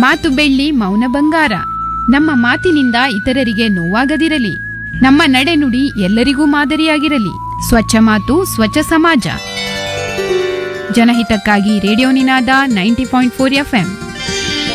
ಮಾತು ಬೆಳ್ಳಿ ಮೌನ ಬಂಗಾರ. ನಮ್ಮ ಮಾತಿನಿಂದ ಇತರರಿಗೆ ನೋವಾಗದಿರಲಿ. ನಮ್ಮ ನಡೆನುಡಿ ಎಲ್ಲರಿಗೂ ಮಾದರಿಯಾಗಿರಲಿ. ಸ್ವಚ್ಛ ಮಾತು ಸ್ವಚ್ಛ ಸಮಾಜ. ಜನಹಿತಕ್ಕಾಗಿ ರೇಡಿಯೋ ನಿನಾದ 90.4 FM.